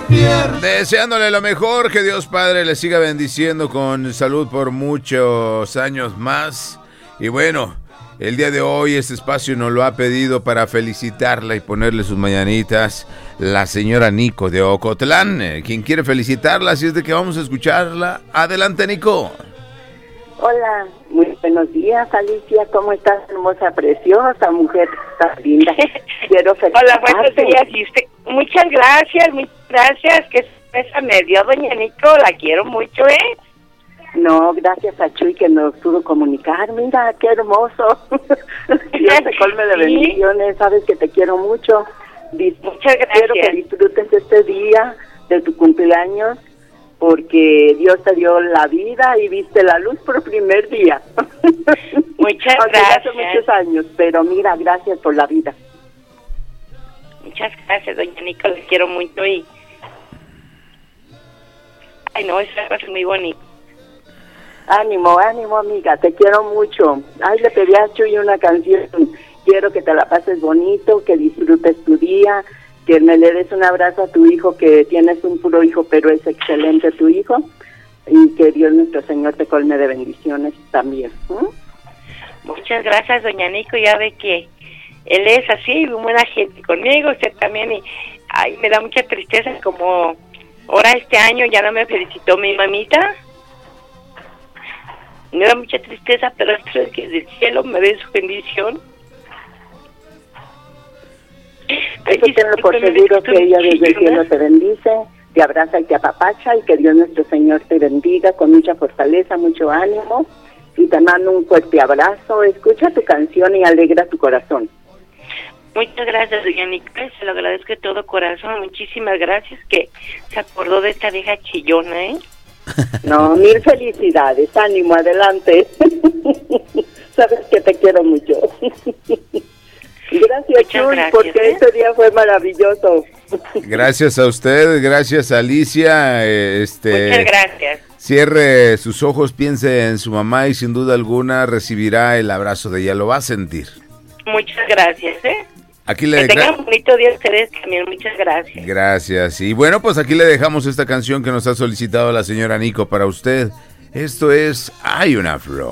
pierde. Deseándole lo mejor, que Dios Padre le siga bendiciendo con salud por muchos años más. Y bueno, el día de hoy este espacio nos lo ha pedido para felicitarla y ponerle sus mañanitas la señora Nico de Ocotlán, quien quiere felicitarla, así es de que vamos a escucharla. Adelante, Nico. Hola, muy buenos días, Alicia. ¿Cómo estás, hermosa, preciosa, mujer tan linda? Quiero felicitarte. Hola, buenos días. ¿Y usted? Muchas gracias. Qué sorpresa me dio doña Nico. La quiero mucho, ¿eh? No, gracias a Chuy que nos pudo comunicar. Mira, qué hermoso. Dios te colme de bendiciones. Sabes que te quiero mucho. Muchas gracias. Quiero que disfrutes este día de tu cumpleaños, porque Dios te dio la vida y viste la luz por primer día. Muchas Aunque gracias. hace muchos años, pero mira, gracias por la vida. Muchas gracias, doña Nico, la quiero mucho y... Ay, no, esa cosa es muy bonita. Ánimo, amiga, te quiero mucho. Ay, le pedí a Chuy una canción. Quiero que te la pases bonito, que disfrutes tu día, que me le des un abrazo a tu hijo, que tienes un puro hijo, pero es excelente tu hijo, y que Dios nuestro Señor te colme de bendiciones también. Muchas gracias, doña Nico, ya ve que él es así, muy buena gente conmigo, usted también, y ay, me da mucha tristeza, como ahora este año ya no me felicitó mi mamita. Me da mucha tristeza, pero espero que del cielo me dé su bendición. Eso tengo por seguro, que ella desde el cielo te bendice, te abraza y te apapacha, y que Dios nuestro Señor te bendiga con mucha fortaleza, mucho ánimo, y te mando un fuerte abrazo. Escucha tu canción y alegra tu corazón. Muchas gracias, doña Nicole, se lo agradezco de todo corazón. Muchísimas gracias que se acordó de esta vieja chillona, ¿eh? No, mil felicidades, ánimo, adelante. Sabes que te quiero mucho. Gracias, Chuy, porque este día fue maravilloso. Gracias a usted, gracias Alicia. Muchas gracias. Cierre sus ojos, piense en su mamá y sin duda alguna recibirá el abrazo de ella, lo va a sentir. Muchas gracias, ¿eh? Aquí le que tengan un bonito día ustedes también, muchas gracias. Gracias. Y bueno, pues aquí le dejamos esta canción que nos ha solicitado la señora Nico para usted. Esto es Hay una flor.